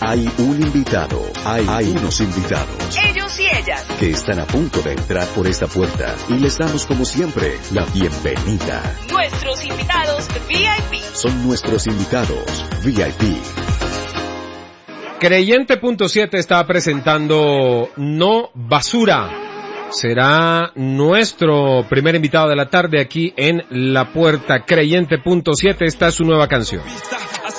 Hay un invitado, hay unos invitados. Ellos y ellas. Que están a punto de entrar por esta puerta y les damos como siempre la bienvenida. Nuestros invitados VIP. Son nuestros invitados VIP. Creyente.7 está presentando No Basura. Será nuestro primer invitado de la tarde aquí en La Puerta. Creyente.7, esta es su nueva canción.